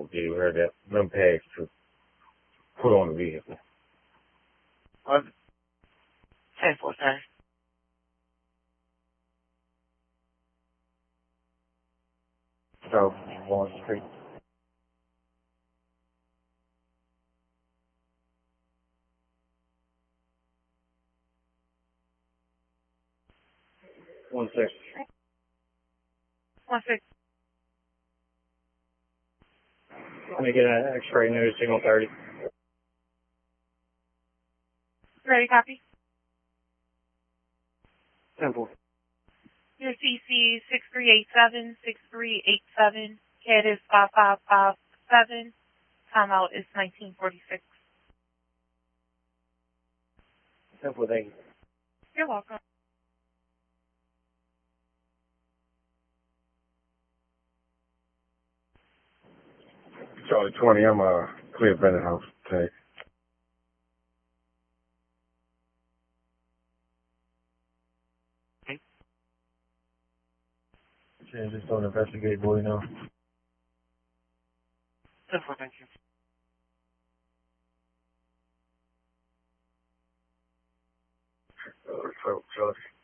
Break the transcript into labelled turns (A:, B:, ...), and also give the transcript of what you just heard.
A: gave her them tags to put on the vehicle.
B: What? 10-4, sir.
A: So, Wall Street. One sec.
B: 1-6.
A: Let me get an X-ray news, signal 30.
B: Ready, copy?
A: Simple.
B: Your CC 6387, CAD is 5557, timeout is 1946.
A: Simple, thank you.
B: You're welcome.
A: Charlie 20, I'm clear Bennett House. Tag.
B: Okay.
A: Yeah, just don't investigate, boy, no.
B: 10-4, thank you.
A: So, Charlie.